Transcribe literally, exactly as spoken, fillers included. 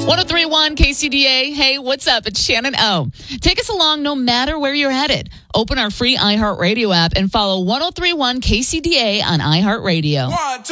three point one K C D A. Hey, what's up? It's Shannon O. Take us along no matter where you're headed. Open our free iHeartRadio app and follow one oh three point one K C D A on iHeartRadio. One, two.